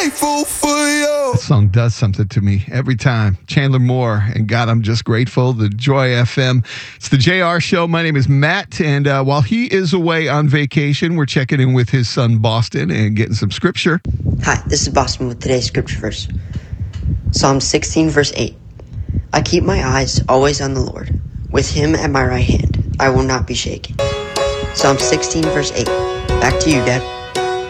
grateful for you. That song does something to me every time. Chandler Moore and God, I'm just grateful. The Joy FM. It's the JR Show. My name is Matt. And while he is away on vacation, we're checking in with his son, Boston, and getting some scripture. Hi, this is Boston with today's scripture verse. Psalm 16, verse 8. I keep my eyes always on the Lord. With him at my right hand, I will not be shaken. Psalm 16, verse 8. Back to you, Dad.